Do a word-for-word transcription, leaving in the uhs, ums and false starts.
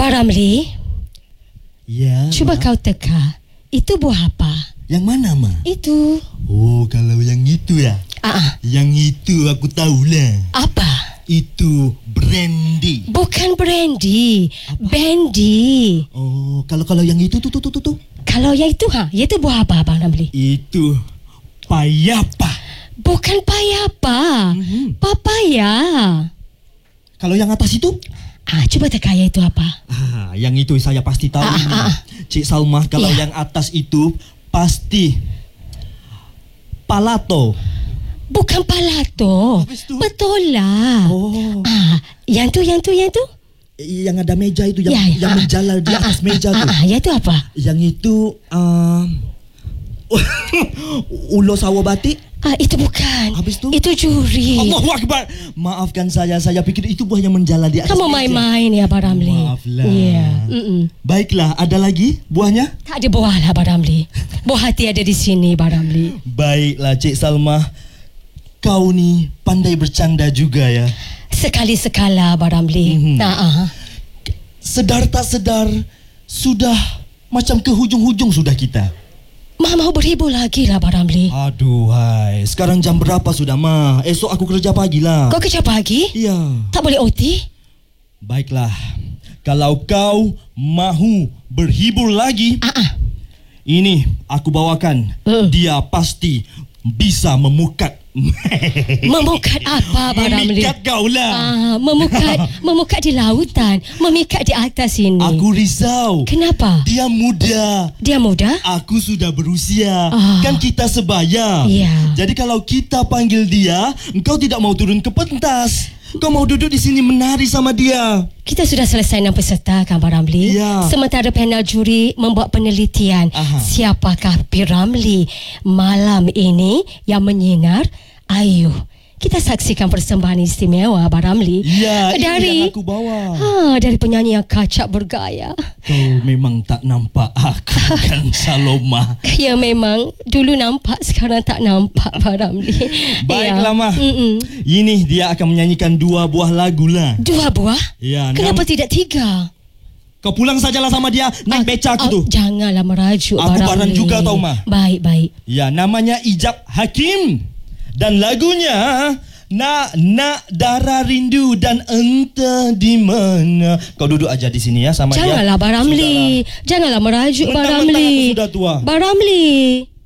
Baramli, Ya. cuba Ma. kau teka. Itu buah apa? Yang mana, Ma? Itu. Oh, kalau yang itu ya. Ah, Yang itu aku tahulah. apa? Itu brandy. Bukan brandy, bandy. Oh, kalau kalau yang itu tuh tuh tuh tuh. tuh. Kalau yang itu ha, itu buah apa Abang Ramli? Itu payapa. Bukan payapa, Mhm. papaya. Kalau yang atas itu? Ah, cuba teka ya itu apa? Ah, yang itu saya pasti tahu. Ah, ini. ah, ah. Cik Salma, kalau Ya. yang atas itu pasti palato. Bukan palato. Habis tu? Betul lah. Oh, Ah, yang tu, yang tu, yang tu. yang ada meja itu, yang Ya, ya. yang Ah, menjalar di ah, atas ah, meja ah, tu. ah, yang tu apa? Yang itu um, ulo sawo batik. Ah, itu bukan. Habis tu? Itu juri. Allahu Akbar. Maafkan saya, saya pikir itu buah yang menjalar di atas Kamu meja. main-main ya Abang Ramli. Maaflah. Ya. Mm-mm. Baiklah, ada lagi buahnya? Tak ada buah lah Abang Ramli. Buah hati ada di sini Abang Ramli. Baiklah, Cik Salma. Kau ni pandai bercanda juga ya. Sekali-sekala Abang Ramli. Mhm. Ah, ah. Sedar tak sedar, sudah macam ke hujung-hujung sudah kita. Ma mau berhibur lagi lah Abang Ramli. Aduh, hai. Sekarang jam berapa sudah, Ma? Esok aku kerja pagi lah. Kau kerja pagi? Iya. Tak boleh O T? Baiklah. Kalau kau mahu berhibur lagi, Ah, ah. ini aku bawakan. Uh. Dia pasti bisa memukat. Memukat apa Abang Ramli? Memikat kau lah. Ah, memukat, memukat di lautan, memikat di atas ini. Aku risau. Kenapa? Dia muda. Dia muda? Aku sudah berusia. Ah. Kan kita sebaya. Ya. Jadi kalau kita panggil dia, engkau tidak mau turun ke pentas. Kau mau duduk di sini menari sama dia. Kita sudah selesai enam peserta kan Abang Ramli. Ya. Sementara panel juri membuat penelitian. Aha. Siapakah P. Ramli malam ini yang menyinar? Ayo, kita saksikan persembahan istimewa Abang Ramli. Ya, ini dari yang aku bawa. ha, dari penyanyi yang kacak bergaya. Kau memang tak nampak aku kan, Saloma. Ya memang dulu nampak, sekarang tak nampak Abang Ramli. Baiklah, ya. Mah. Mm-mm. Ini dia akan menyanyikan dua buah lagu lah. Dua buah? Ya, Kenapa nam- tidak tiga? Kau pulang sajalah sama dia. Naik beca aku Oh, tu. janganlah merajuk Aku Abang barang Ramli. juga tau, Ma. Baik, baik. Ya, namanya Ijab Hakim. Dan lagunya Nak Nak Darah Rindu dan Entah di Mana. Kau duduk aja di sini ya sama dia. Janganlah Abang Ramli. Janganlah merajuk Abang Mentang-mentang Ramli. aku sudah tua. Abang Ramli.